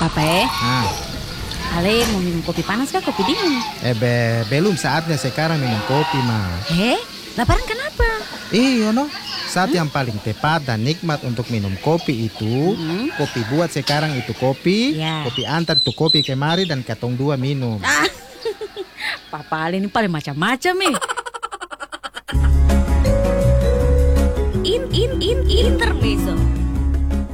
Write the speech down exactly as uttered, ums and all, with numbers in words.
Papa eh, Nah, Ale mau minum kopi panas kah kopi dingin? eh be, belum saatnya sekarang minum kopi mah. Eh, laparan kenapa? Iyo no, saat yang paling tepat dan nikmat untuk minum kopi itu, Hmm? kopi buat sekarang itu kopi, Ya. kopi antar itu kopi kemari dan katong dua minum. Ah, Papa Ale ini paling macam-macam eh. In in in intermezzo.